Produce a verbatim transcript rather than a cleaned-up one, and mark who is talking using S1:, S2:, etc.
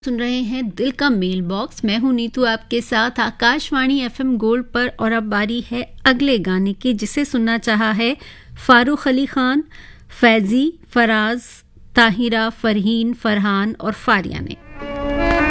S1: सुन रहे हैं दिल का मेल बॉक्स। मैं हूं नीतू आपके साथ आकाशवाणी एफएम गोल्ड पर, और अब बारी है अगले गाने की, जिसे सुनना चाहा है फारूक अली खान, फैजी, फराज, ताहिरा, फरहीन, फरहान और फारिया ने।